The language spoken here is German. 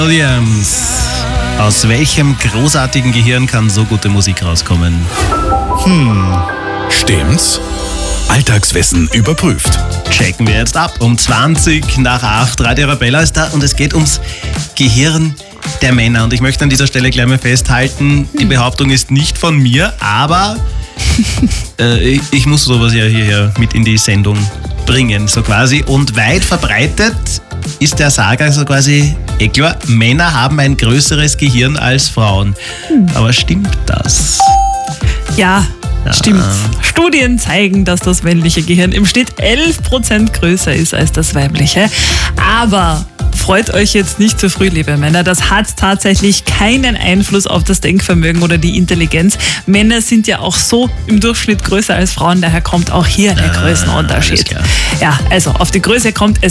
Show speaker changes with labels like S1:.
S1: Williams. Aus welchem großartigen Gehirn kann so gute Musik rauskommen?
S2: Stimmt's? Alltagswissen überprüft.
S1: Checken wir jetzt ab. Um 20:20. Radio Arabella ist da und es geht ums Gehirn der Männer. Und ich möchte an dieser Stelle gleich mal festhalten, die Behauptung ist nicht von mir, aber ich muss sowas ja hierher mit in die Sendung bringen, so quasi. Und weit verbreitet ist der Sager so quasi, klar, Männer haben ein größeres Gehirn als Frauen. Aber stimmt das?
S3: Ja, stimmt. Studien zeigen, dass das männliche Gehirn im Schnitt 11% größer ist als das weibliche. Aber freut euch jetzt nicht zu früh, liebe Männer. Das hat tatsächlich keinen Einfluss auf das Denkvermögen oder die Intelligenz. Männer sind ja auch so im Durchschnitt größer als Frauen, daher kommt auch hier der Größenunterschied.
S1: Alles klar.
S3: Ja, also auf die Größe kommt es